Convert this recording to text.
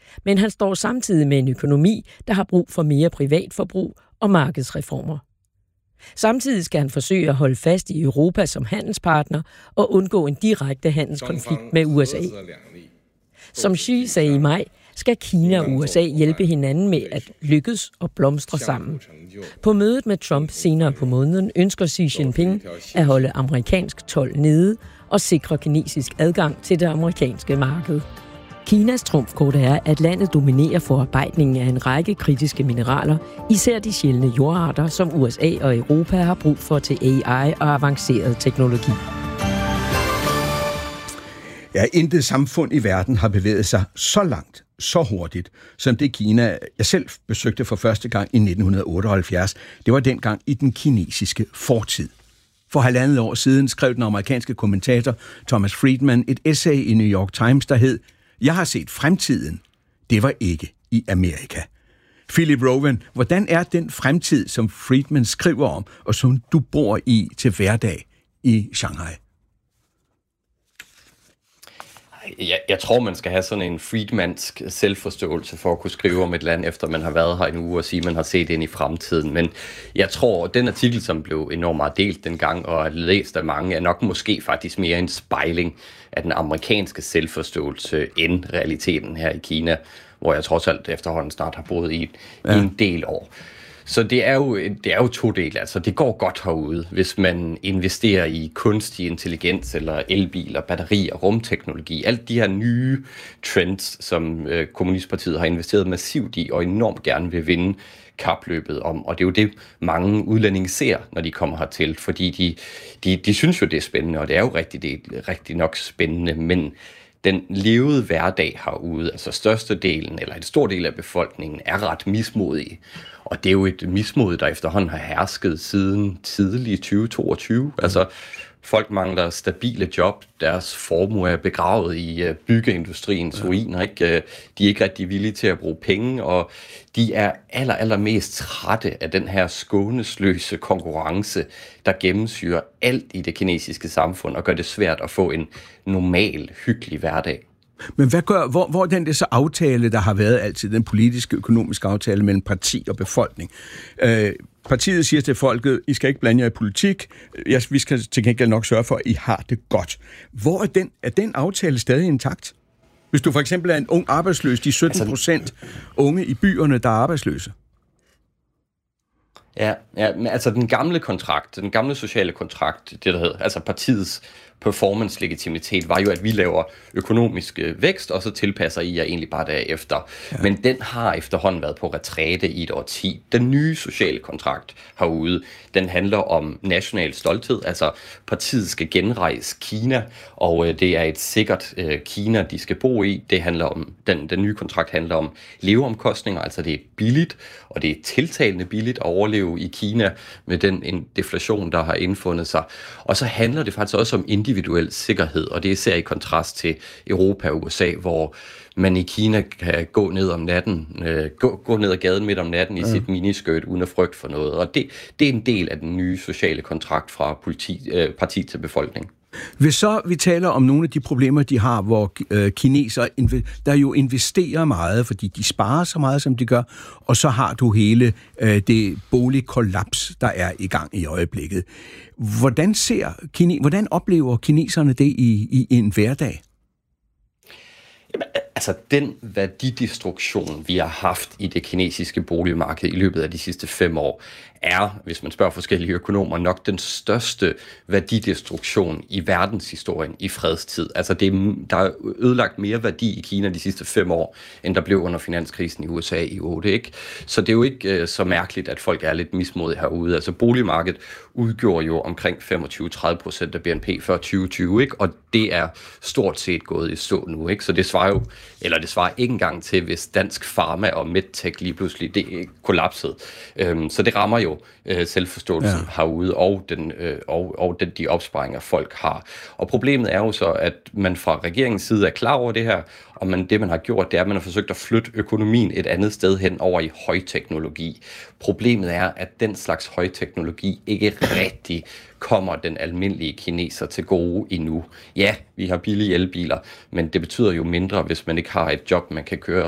Men han står samtidig med en økonomi, der har brug for mere privatforbrug og markedsreformer. Samtidig skal han forsøge at holde fast i Europa som handelspartner og undgå en direkte handelskonflikt med USA. Som Xi sagde i maj, skal Kina og USA hjælpe hinanden med at lykkes og blomstre sammen. På mødet med Trump senere på måneden ønsker Xi Jinping at holde amerikansk told nede og sikre kinesisk adgang til det amerikanske marked. Kinas trumfkort er, at landet dominerer forarbejdningen af en række kritiske mineraler, især de sjældne jordarter, som USA og Europa har brug for til AI og avanceret teknologi. Ja, intet samfund i verden har bevæget sig så langt, så hurtigt, som det Kina, jeg selv besøgte for første gang i 1978. Det var dengang i den kinesiske fortid. For 1,5 år siden skrev den amerikanske kommentator Thomas Friedman et essay i New York Times, der hed "Jeg har set fremtiden. Det var ikke i Amerika." Philip Rowan, hvordan er den fremtid, som Friedman skriver om, og som du bor i til hverdag i Shanghai? Jeg tror, man skal have sådan en Friedmansk selvforståelse for at kunne skrive om et land, efter man har været her en uge og sige, at man har set ind i fremtiden. Men jeg tror, at den artikel, som blev enormt meget delt dengang og er læst af mange, er nok måske faktisk mere en spejling af den amerikanske selvforståelse end realiteten her i Kina, hvor jeg trods alt efterhånden snart har boet i en del år. Så det er jo to dele. Altså, det går godt herude, hvis man investerer i kunstig intelligens eller elbiler, batterier, rumteknologi. Alt de her nye trends, som Kommunistpartiet har investeret massivt i og enormt gerne vil vinde kapløbet om. Og det er jo det, mange udlændinge ser, når de kommer hertil, fordi de synes jo, det er spændende, og det er jo rigtig nok spændende, men den levede hverdag herude, altså størstedelen eller en stor del af befolkningen, er ret mismodige. Og det er jo et mismod, der efterhånden har hersket siden tidlig 2022. Altså, folk mangler stabile job, deres formue er begravet i byggeindustriens ruiner, ikke? De er ikke rigtig villige til at bruge penge, og de er allermest trætte af den her skånesløse konkurrence, der gennemsyrer alt i det kinesiske samfund og gør det svært at få en normal, hyggelig hverdag. Men hvad gør, hvor den der så aftale, der har været altid, den politiske, økonomiske aftale mellem parti og befolkning? Partiet siger til folket, I skal ikke blande jer i politik, vi skal til gengæld nok sørge for, at I har det godt. Hvor er den aftale stadig intakt? Hvis du for eksempel er en ung arbejdsløs, de 17% unge i byerne, der er arbejdsløse. Ja, men altså den gamle sociale kontrakt, det der hedder, altså partiets performance-legitimitet, var jo, at vi laver økonomisk vækst, og så tilpasser I jer egentlig bare derefter. Ja. Men den har efterhånden været på retræte i et årti. Den nye sociale kontrakt herude, den handler om national stolthed, altså partiet skal genrejse Kina, og det er et sikkert Kina, de skal bo i. Det handler om, den nye kontrakt handler om leveomkostninger, altså det er billigt, og det er tiltalende billigt at overleve i Kina med den deflation, der har indfundet sig. Og så handler det faktisk også om individuel sikkerhed, og det er især i kontrast til Europa og USA, hvor man i Kina kan gå ned om natten, gå ned ad gaden midt om natten i sit miniskørt uden at frygte for noget. Og det er en del af den nye sociale kontrakt fra parti til befolkning. Hvis så vi taler om nogle af de problemer, de har, hvor kinesere, der jo investerer meget, fordi de sparer så meget, som de gør, og så har du hele det boligkollaps, der er i gang i øjeblikket. Hvordan oplever kineserne det i en hverdag? Jamen, altså den værdidestruktion, vi har haft i det kinesiske boligmarked i løbet af de sidste 5 år, er, hvis man spørger forskellige økonomer, nok den største værdidestruktion i verdenshistorien i fredstid. Altså der er ødelagt mere værdi i Kina de sidste 5 år, end der blev under finanskrisen i USA i 8, ikke? Så det er jo ikke så mærkeligt, at folk er lidt mismodige herude. Altså boligmarkedet udgjorde jo omkring 25-30% af BNP før 2020, ikke? Og det er stort set gået i stå nu, ikke? Så det svarer ikke engang til, hvis Dansk Pharma og MedTech lige pludselig det kollapsede. Så det rammer jo selvforståelsen herude, og de opsparinger, folk har. Og problemet er jo så, at man fra regeringens side er klar over det her, og det man har gjort, det er, at man har forsøgt at flytte økonomien et andet sted hen over i højteknologi. Problemet er, at den slags højteknologi ikke rigtig kommer den almindelige kineser til gode endnu. Ja, vi har billige elbiler, men det betyder jo mindre, hvis man ikke har et job, man kan køre